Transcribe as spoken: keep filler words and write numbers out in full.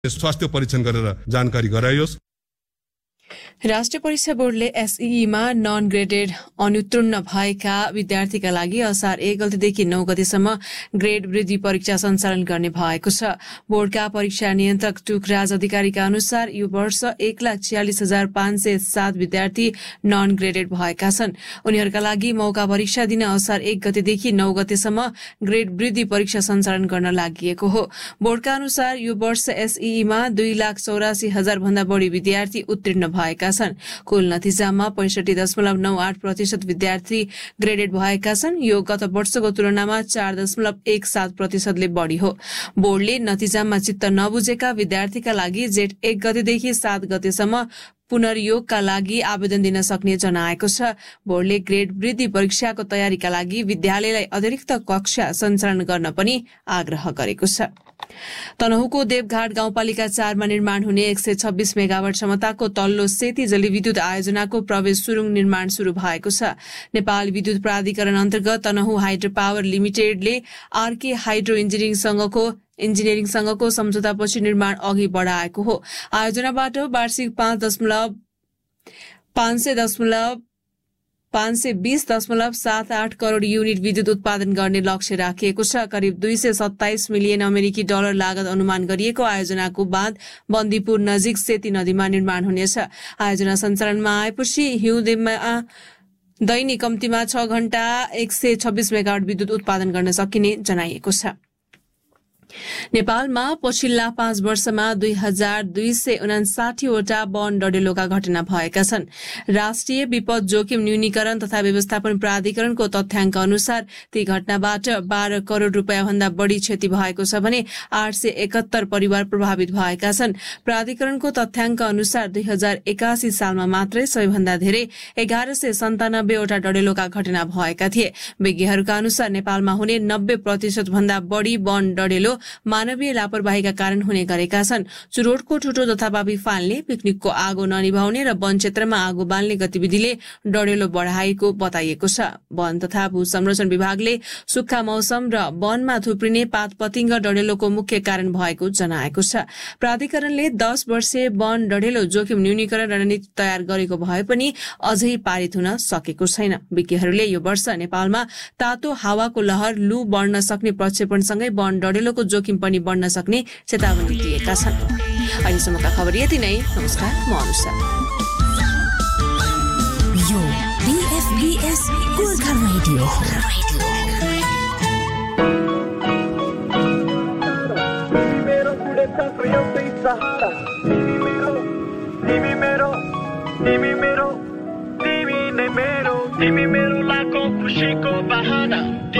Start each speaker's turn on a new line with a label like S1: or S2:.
S1: स्वास्थ्य परीक्षण गरेर जानकारी गराइयोस्।
S2: राष्ट्रिय परीक्षा बोर्डले एसईईमा नन ग्रेडेड अनुत्तीर्ण भएका विद्यार्थीका लागि असार एक गतेदेखि नौ गतेसम्म ग्रेड वृद्धि परीक्षा सञ्चालन गर्ने भएको छ। बोर्डका परीक्षा नियन्त्रक टुकराज अधिकारीका अनुसार यो वर्ष एक लाख छियालिस हजार पाँच सय सात विद्यार्थी नन ग्रेडेड भएका छन्। उनीहरूका लागि मौका परीक्षा दिन असार एक गतेदेखि नौ गतेसम्म ग्रेड वृद्धि परीक्षा सञ्चालन गर्न लागि हो। बोर्डका अनुसार यो वर्ष एसईईमा दुई लाख चौरासी हजार भन्दा बढी विद्यार्थी उत्तीर्ण भएका छन्। कुल नतिजामा पैंसठी दशमलव नौ आठ प्रतिशत विद्यार्थी ग्रेडेड भएका छन्। यो गत वर्षको तुलनामा चार दशमलव एक सात प्रतिशतले बढ़ी हो। बोर्डले नतिजामा चित्त नबुझेका विद्यार्थीका लागि जेठ एक गतेदेखि सात गतेसम्म पुनर्योगका लागि आवेदन दिन सक्ने जनाएको छ। बोर्डले ग्रेड वृद्धि परीक्षाको तयारीका लागि विद्यालयलाई अतिरिक्त कक्षा सञ्चालन गर्न पनि आग्रह गरेको छ। तनहुको देवघाट गाउँपालिका चारमा निर्माण हुने एक सय छब्बीस मेगावाट क्षमताको तल्लो सेती जलविद्युत आयोजनाको प्रवेश सुरुङ निर्माण शुरू भएको छ। नेपाल विद्युत प्राधिकरण अन्तर्गत Tanahun hydro power लिमिटेडले RK hydro इन्जिनियरिङसँगको इन्जिनियरिङसँगको सम्झौतापछि निर्माण अघि बढाएको हो। आयोजनाबाट वार्षिक पाँच दशमलव पाँच सय दशमलव पाँच सय बीस दशमलव सात आठ करोड़ युनिट विद्युत उत्पादन गर्ने लक्ष्य राखिएको छ। करिब दुई सय सत्ताइस मिलियन अमेरिकी डलर लागत अनुमान गरिएको आयोजनाको बाँध बन्दीपुर नजिक सेती नदीमा निर्माण हुनेछ। आयोजना सञ्चालनमा आएपछि हिउँदेमा दैनिक कम्तीमा छ घण्टा एक सय छब्बीस मेगावाट विद्युत उत्पादन गर्न सकिने जनाइएको छ। नेपालमा पछिल्ला पाँच वर्षमा दुई हजार दुई सय उनासाठीवटा वन डढेलोका घटना भएका छन्। राष्ट्रिय विपद जोखिम न्यूनीकरण तथा व्यवस्थापन प्राधिकरणको तथ्याङ्क अनुसार ती घटनाबाट बाह्र करोड़ रूपियाँ भन्दा बढ़ी क्षति भएको छ भने आठ सय एकहत्तर परिवार प्रभावित भएका छन्। प्राधिकरणको तथ्याङ्क अनुसार दुई हजार एकासी सालमा मात्रै सबैभन्दा धेरै एघार सय सन्तानब्बेवटा डढेलोका घटना भएका थिए। विज्ञहरूका अनुसार नेपालमा हुने नब्बे प्रतिशत भन्दा बढ़ी वन डढेलो मानवीय लापरवाहीका कारण हुने गरेका छन्। चुरोटको ठुटो जथाभावी फाल्ने, पिकनिकको आगो ननिभाउने र वन क्षेत्रमा आगो बाल्ने गतिविधिले डढेलो बढ़ाएको बताइएको छ। वन तथा भू संरक्षण विभागले सुक्खा मौसम र वनमा थुप्रिने पात पतिंग डढेलोको मुख्य कारण भएको जनाएको छ। प्राधिकरणले दश वर्षे वन डढेलो जोखिम न्यूनीकरण रणनीति तयार गरेको भए पनि अझै पारित हुन सकेको छैन। विज्ञहरूले यो वर्ष नेपालमा तातो हावाको लहर लू बढ्न सक्ने प्रक्षेपणसँगै वन डढेलोको जोखिम पनि बढ्न सक्ने चेतावनी दिएका छन्। अहिलेसम्मका खबर यति नै। नमस्कार, म अनुषा।
S3: यो बीएफबीएस गोर्खा रेडियो हो। मेरो बुढेसको एउटै सहारा, तिमी मेरो, तिमी मेरो, तिमी मेरो, तिमी नै मेरो, तिमी मेरो लाखौं खुसीको बहाना।